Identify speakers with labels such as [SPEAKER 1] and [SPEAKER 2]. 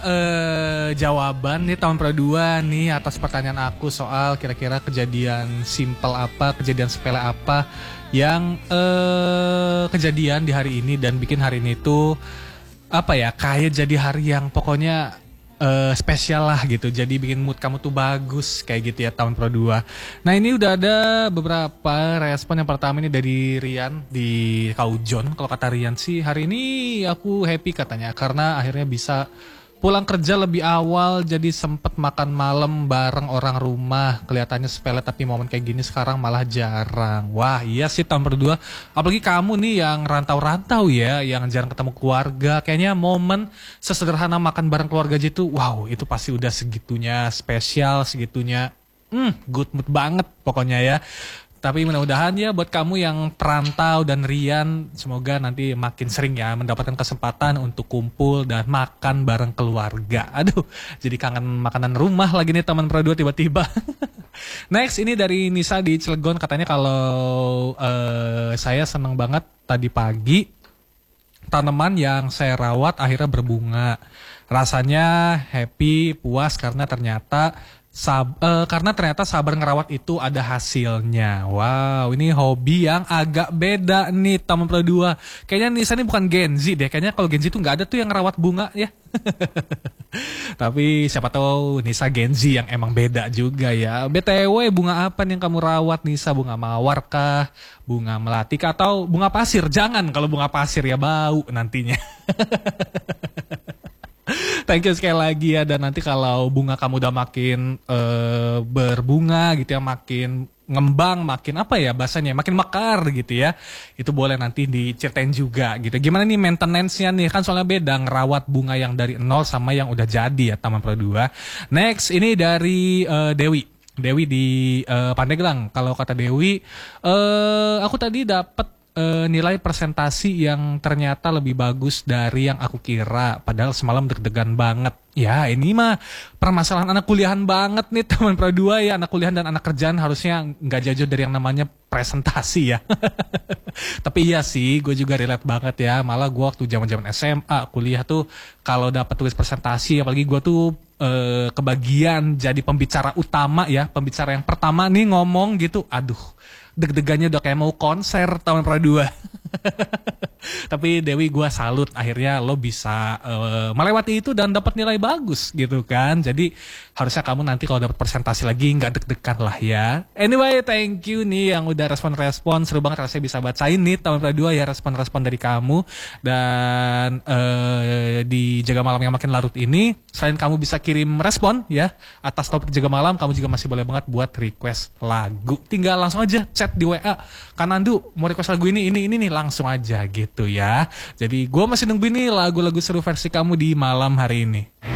[SPEAKER 1] Jawaban nih tahun kedua nih atas pertanyaan aku soal kira-kira kejadian simpel apa, kejadian sepele apa yang kejadian di hari ini dan bikin hari ini tuh apa ya, kayak jadi hari yang pokoknya spesial lah gitu. Jadi bikin mood kamu tuh bagus kayak gitu ya tahun Pro 2. Nah, ini udah ada beberapa respon. Yang pertama ini dari Rian di Kaujon. Kalau kata Rian sih, hari ini aku happy katanya karena akhirnya bisa pulang kerja lebih awal, jadi sempet makan malam bareng orang rumah. Kelihatannya sepele tapi momen kayak gini sekarang malah jarang. Wah iya sih tahun berdua. Apalagi kamu nih yang rantau-rantau ya, yang jarang ketemu keluarga. Kayaknya momen sesederhana makan bareng keluarga aja itu, wow itu pasti udah segitunya spesial, segitunya good mood banget pokoknya ya. Tapi mudah-mudahan ya buat kamu yang perantau dan Rian, semoga nanti makin sering ya mendapatkan kesempatan untuk kumpul dan makan bareng keluarga. Aduh, jadi kangen makanan rumah lagi nih teman Pro 2 tiba-tiba. Next, ini dari Nisa di Cilegon, katanya kalau saya senang banget tadi pagi tanaman yang saya rawat akhirnya berbunga. Rasanya happy, puas karena ternyata sabar ngerawat itu ada hasilnya. Wow, ini hobi yang agak beda nih teman Pro 2. Kayaknya Nisa ini bukan Gen Z deh. Kayaknya kalau Gen Z tuh nggak ada tuh yang ngerawat bunga ya. Tapi siapa tahu Nisa Gen Z yang emang beda juga ya. BTW, bunga apa nih yang kamu rawat Nisa? Bunga mawar kah? Bunga melati kah? Atau bunga pasir? Jangan, kalau bunga pasir ya bau nantinya. Thank you sekali lagi ya. Dan nanti kalau bunga kamu udah makin berbunga gitu ya, makin ngembang, makin apa ya bahasanya, makin mekar gitu ya, itu boleh nanti diceritain juga gitu. Gimana nih maintenance-nya nih, kan soalnya beda ngerawat bunga yang dari nol sama yang udah jadi ya Taman Pro 2. Next, ini dari Dewi. Dewi di Pandeglang. Kalau kata Dewi, aku tadi dapat nilai presentasi yang ternyata lebih bagus dari yang aku kira. Padahal semalam deg-degan banget. Ya ini mah permasalahan anak kuliahan banget nih teman Pro 2 ya. Anak kuliahan dan anak kerjaan harusnya nggak jauh dari yang namanya presentasi ya. Tapi iya sih, gue juga relate banget ya. Malah gue waktu zaman-zaman SMA kuliah tuh kalau dapat tulis presentasi, apalagi gue tuh kebagian jadi pembicara utama ya. Pembicara yang pertama nih ngomong gitu. Aduh, deg-degannya udah kayak mau konser tahun Pro 2. Tapi Dewi, gue salut akhirnya lo bisa melewati itu dan dapat nilai bagus gitu kan. Jadi harusnya kamu nanti kalau dapat presentasi lagi nggak deg-degan lah ya. Anyway, thank you nih yang udah respon-respon. Seru banget rasanya bisa bacain nih tahun Pro 2 ya, respon-respon dari kamu. Dan di Jaga Malam yang makin larut ini, selain kamu bisa kirim respon ya atas topik Jaga Malam, kamu juga masih boleh banget buat request lagu. Tinggal langsung aja chat di WA, Kanandu mau request lagu ini nih, langsung aja gitu ya. Jadi gue masih nungguin nih lagu-lagu seru versi kamu di malam hari ini.